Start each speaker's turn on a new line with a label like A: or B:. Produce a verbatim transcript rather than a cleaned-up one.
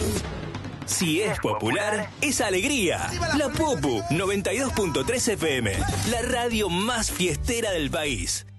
A: Si es popular, es alegría. La Popu noventa y dos punto tres F M, la radio más fiestera del país.